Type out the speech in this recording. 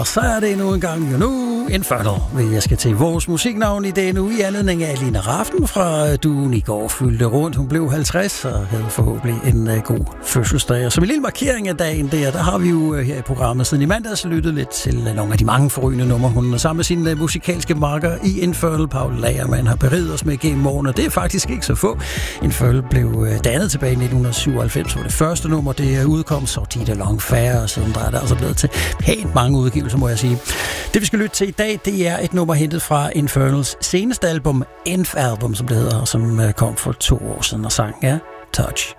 Og så er det endnu en gang nu Infernal. Jeg skal til vores musiknavn i denne uge i anledning af Lina Raften fra Duen i går fyldte rundt. Hun blev 50 og havde forhåbentlig en god fødselsdag. Og som en lille markering af dagen der har vi jo her i programmet siden i mandags lyttet lidt til nogle af de mange forrygende numre. Hun er sammen med sine musikalske marker i Infernal. Paul Lagerman har beriget os med gennem årene, og det er faktisk ikke så få. Infernal blev dannet tilbage i 1997, hvor det første nummer det udkom, så Dita Long Fair, og siden der er det altså blevet til pænt mange udgivelser, må jeg sige. Det vi skal lytte til i dag, det er et nummer hentet fra Infernals seneste album, Inf Album, som det hedder, som kom for 2 år siden, og sang er Touch.